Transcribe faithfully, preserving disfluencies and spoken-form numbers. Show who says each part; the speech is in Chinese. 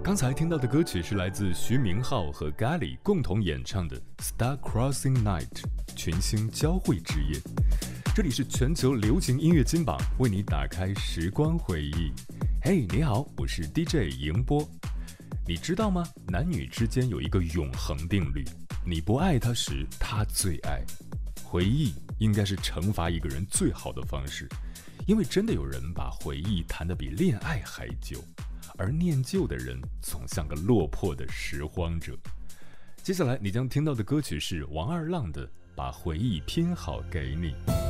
Speaker 1: 刚才听到的歌曲是来自徐明浩和咖喱共同演唱的《Star Crossing Night》群星交汇之夜。这里是全球流行音乐金榜，为你打开时光回忆。嘿、hey, 你好，我是 D J 迎波。你知道吗？男女之间有一个永恒定律，你不爱他时，他最爱。回忆应该是惩罚一个人最好的方式，因为真的有人把回忆谈得比恋爱还久，而念旧的人总像个落魄的拾荒者。接下来你将听到的歌曲是王二浪的《把回忆拼好给你》。